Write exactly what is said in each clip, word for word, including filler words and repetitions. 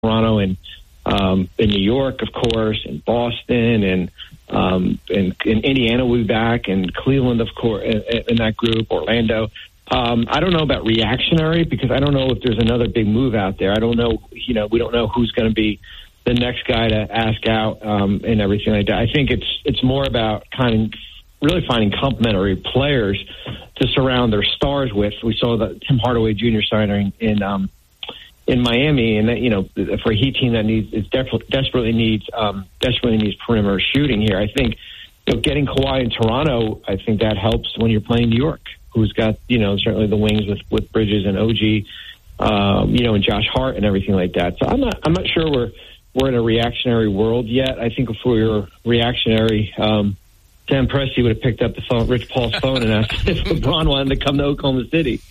Toronto and um, in New York, of course, and Boston, and um, and, and Indiana will be back, and Cleveland, of course, in, in that group, Orlando. Um, I don't know about reactionary because I don't know if there's another big move out there. I don't know, you know, we don't know who's going to be the next guy to ask out um, and everything like that. I think it's it's more about kind of really finding complementary players to surround their stars with. We saw the Tim Hardaway Junior signing in um, in Miami, and that, you know, for a Heat team that needs it def- desperately needs um, desperately needs perimeter shooting here. I think you know, getting Kawhi in Toronto, I think that helps when you're playing New York, who's got, you know, certainly the wings with, with Bridges and O G, um, you know, and Josh Hart and everything like that. So I'm not I'm not sure we're we're in a reactionary world yet. I think if we were reactionary, um, Sam Presti would have picked up the phone, Rich Paul's phone, and asked if LeBron wanted to come to Oklahoma City.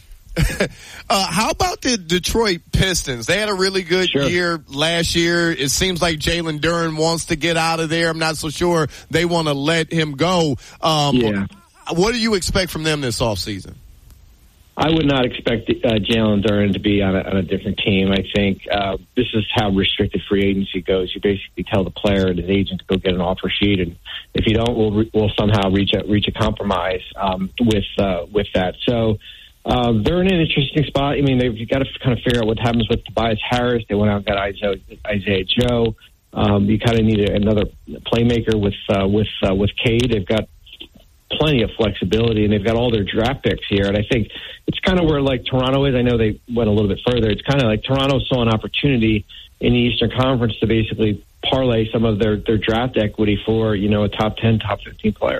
uh, how about the Detroit Pistons? They had a really good sure. year last year. It seems like Jalen Duren wants to get out of there. I'm not so sure they want to let him go. Um, yeah. What do you expect from them this offseason? I would not expect uh, Jalen Duren to be on a, on a different team. I think uh, this is how restricted free agency goes. You basically tell the player and his agent to go get an offer sheet, and if you don't, we'll, re- we'll somehow reach a, reach a compromise um, with uh, with that. So uh, they're in an interesting spot. I mean, they've got to kind of figure out what happens with Tobias Harris. They went out and got Isaiah, Isaiah Joe. Um, you kind of need another playmaker with uh, with uh, with Cade. They've got plenty of flexibility, and they've got all their draft picks here. And I think it's kind of where like Toronto is. I know they went a little bit further. It's kind of like Toronto saw an opportunity in the Eastern Conference to basically parlay some of their, their draft equity for, you know, a top ten, top fifteen player.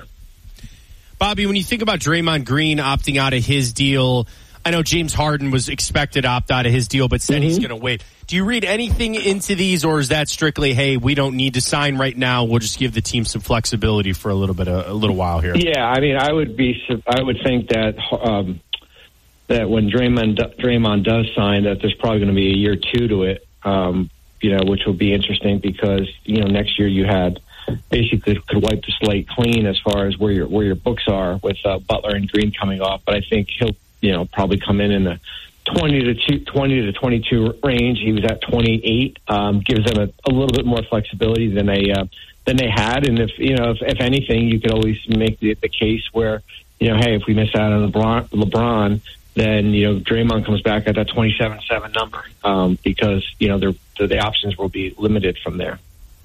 Bobby, when you think about Draymond Green opting out of his deal, I know James Harden was expected to opt out of his deal, but said mm-hmm. he's going to wait. Do you read anything into these, or is that strictly, hey, we don't need to sign right now, we'll just give the team some flexibility for a little bit, a, a little while here? Yeah, I mean, I would be, I would think that um, that when Draymond Draymond does sign, that there's probably going to be a year two to it, um, you know, which will be interesting because you know next year you had basically could wipe the slate clean as far as where your where your books are with uh, Butler and Green coming off, but I think he'll you know probably come in in the twenty to two, twenty to twenty-two range. He was at twenty-eight. Um, gives them a, a little bit more flexibility than they uh, than they had. And if you know, if, if anything, you could always make the, the case where you know, hey, if we miss out on LeBron, LeBron, then you know Draymond comes back at that twenty-seven seven number um, because you know the the options will be limited from there.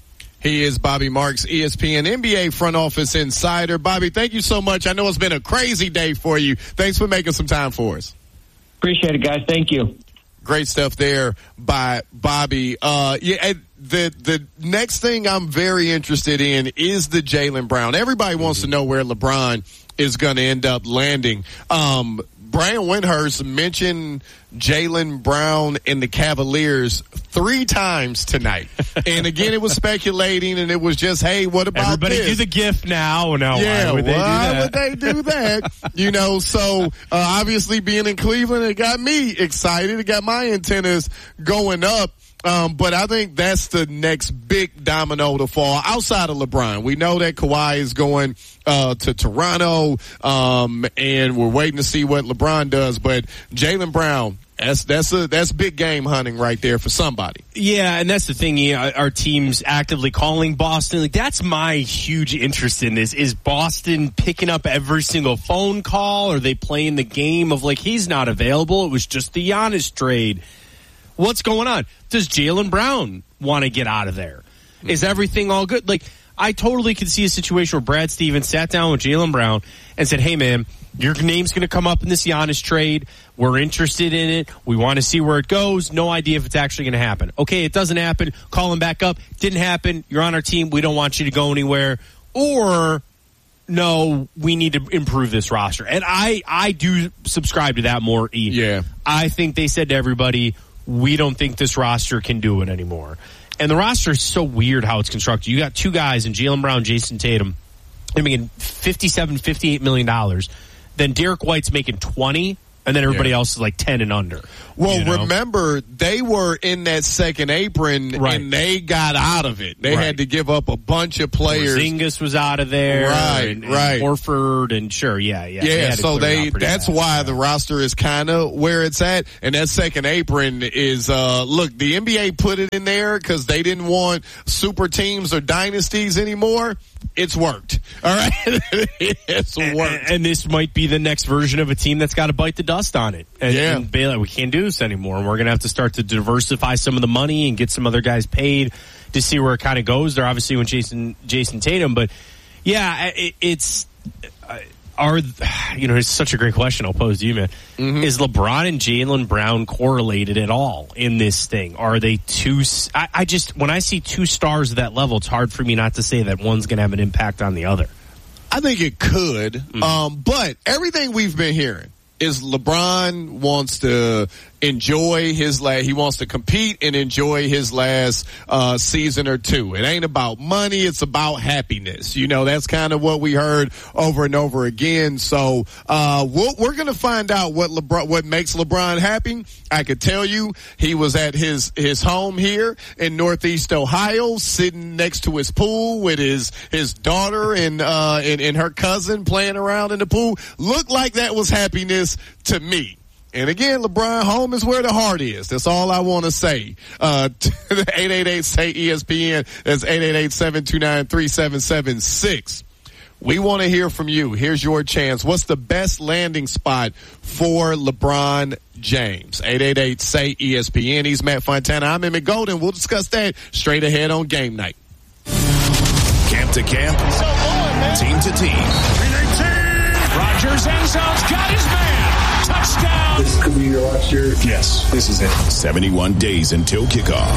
He is Bobby Marks, E S P N N B A front office insider. Bobby, thank you so much. I know it's been a crazy day for you. Thanks for making some time for us. Appreciate it, guys. Thank you. Great stuff there by Bobby. Uh, yeah, the the next thing I'm very interested in is the Jaylen Brown. Everybody wants to know where LeBron is going to end up landing. Um, Brian Windhorst mentioned Jaylen Brown and the Cavaliers three times tonight. And again, it was speculating, and it was just, hey, what about Everybody this? do the gift now. No, yeah, why would they do why that? would they do that? You know, so uh, obviously being in Cleveland, it got me excited. It got my antennas going up. Um, but I think that's the next big domino to fall outside of LeBron. We know that Kawhi is going uh, to Toronto, um, and we're waiting to see what LeBron does. But Jaylen Brown, that's that's a that's big game hunting right there for somebody. Yeah, and that's the thing. You know, our team's actively calling Boston. Like, that's my huge interest in this. Is Boston picking up every single phone call? Are they playing the game of like he's not available? It was just the Giannis trade. What's going on? Does Jaylen Brown want to get out of there? Is everything all good? Like, I totally could see a situation where Brad Stevens sat down with Jaylen Brown and said, hey, man, your name's going to come up in this Giannis trade. We're interested in it. We want to see where it goes. No idea if it's actually going to happen. Okay, it doesn't happen. Call him back up. Didn't happen. You're on our team. We don't want you to go anywhere. Or, no, we need to improve this roster. And I, I do subscribe to that more, E. Yeah. I think they said to everybody, we don't think this roster can do it anymore. And the roster is so weird how it's constructed. You got two guys in Jaylen Brown, Jason Tatum. They're making fifty-seven, fifty-eight million dollars. Then Derek White's making twenty, And then everybody Yeah. else is like ten and under. Well, you know? remember, they were in that second apron, Right. and they got out of it. They Right. had to give up a bunch of players. Porzingis was out of there. Right, and, and right. Horford, and sure, yeah, yeah. Yeah, had to so clear it they out pretty that's fast. why the roster is kind of where it's at. And that second apron is, uh, look, the N B A put it in there because they didn't want super teams or dynasties anymore. It's worked. All right. It's And, worked. and this might be the next version of a team that's got to bite the dust on it. And, Yeah. and be like, we can't do this anymore. And we're going to have to start to diversify some of the money and get some other guys paid to see where it kind of goes. They're obviously with Jason, Jason Tatum, but yeah, it, it's, uh, are, you know, it's such a great question I'll pose to you, man. Mm-hmm. Is LeBron and Jaylen Brown correlated at all in this thing? Are they two, I, I just, when I see two stars at that level, it's hard for me not to say that one's going to have an impact on the other. I think it could. Mm-hmm. Um, but everything we've been hearing is LeBron wants to enjoy his last, he wants to compete and enjoy his last, uh, season or two. It ain't about money. It's about happiness. You know, that's kind of what we heard over and over again. So, uh, we'll, we're going to find out what LeBron, what makes LeBron happy. I could tell you he was at his, his home here in Northeast Ohio, sitting next to his pool with his, his daughter and, uh, and, and her cousin playing around in the pool. Looked like that was happiness to me. And again, LeBron, home is where the heart is. That's all I want to say. Uh, eight eight eight, S A Y, E S P N. That's eight eight eight, seven two nine, three seven seven six. We want to hear from you. Here's your chance. What's the best landing spot for LeBron James? eight eight eight, S A Y, E S P N. He's Matt Fontana. I'm Emmett Golden. We'll discuss that straight ahead on Game Night. Camp to camp, team to team. Rodgers end zone's got his man. Touchdown. This could be your last year. Yes, this is it. seventy-one days until kickoff.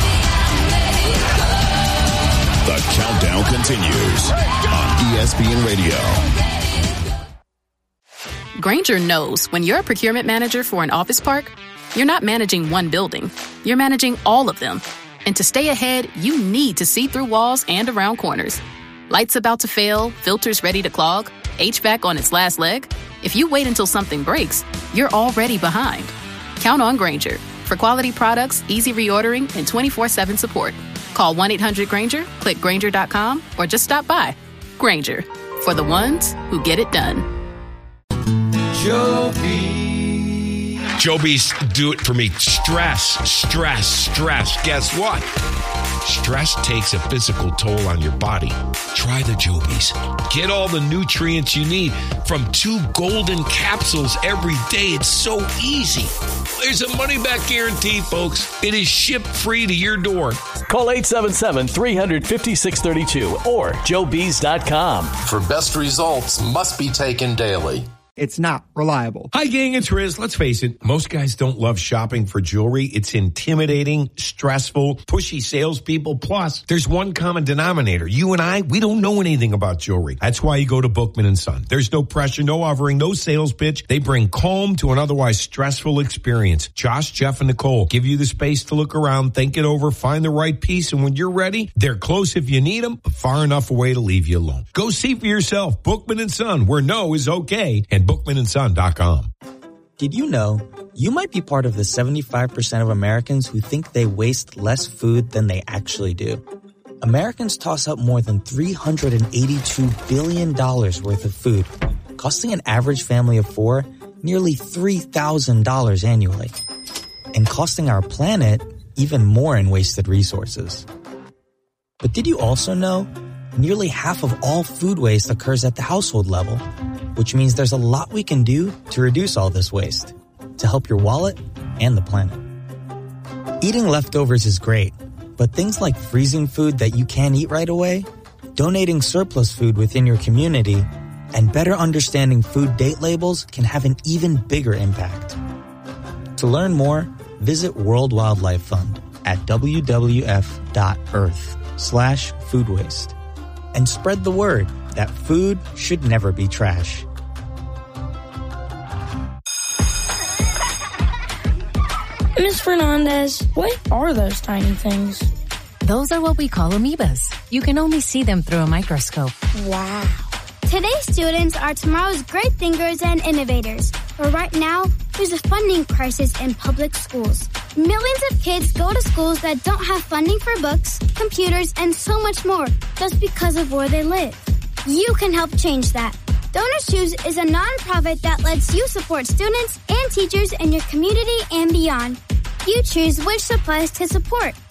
The countdown continues on E S P N Radio. Grainger knows when you're a procurement manager for an office park, you're not managing one building. You're managing all of them. And to stay ahead, you need to see through walls and around corners. Lights about to fail, filters ready to clog, H V A C on its last leg. If you wait until something breaks, you're already behind. Count on Grainger for quality products, easy reordering, and twenty-four seven support. Call one eight hundred Grainger, click Grainger dot com, or just stop by. Grainger, for the ones who get it done. Joby. Joby's do it for me. Stress, stress, stress. Guess what? Stress takes a physical toll on your body. Try the Jobies. Get all the nutrients you need from two golden capsules every day. It's so easy. There's a money-back guarantee, folks. It is shipped free to your door. Call eight seven seven, three five six, three two or joe bees dot com. For best results, must be taken daily. It's not reliable. Hi, gang, it's Riz. Let's face it, most guys don't love shopping for jewelry. It's intimidating, stressful, pushy salespeople. Plus, there's one common denominator. You and I, we don't know anything about jewelry. That's why you go to Bookman and Son. There's no pressure, no offering, no sales pitch. They bring calm to an otherwise stressful experience. Josh, Jeff, and Nicole give you the space to look around, think it over, find the right piece, and when you're ready, they're close if you need them, but far enough away to leave you alone. Go see for yourself. Bookman and Son, where no is okay, and bookman and son dot com. Did you know you might be part of the seventy-five percent of Americans who think they waste less food than they actually do? Americans toss out more than three hundred eighty-two billion dollars worth of food, costing an average family of four nearly three thousand dollars annually, and costing our planet even more in wasted resources. But did you also know nearly half of all food waste occurs at the household level, which means there's a lot we can do to reduce all this waste, to help your wallet and the planet. Eating leftovers is great, but things like freezing food that you can't eat right away, donating surplus food within your community, and better understanding food date labels can have an even bigger impact. To learn more, visit World Wildlife Fund at w w f dot earth slash food waste. And spread the word that food should never be trash. Miz Fernandez, what are those tiny things? Those are what we call amoebas. You can only see them through a microscope. Wow. Today's students are tomorrow's great thinkers and innovators. But right now, there's a funding crisis in public schools. Millions of kids go to schools that don't have funding for books, computers, and so much more, just because of where they live. You can help change that. Donors Choose is a nonprofit that lets you support students and teachers in your community and beyond. You choose which supplies to support.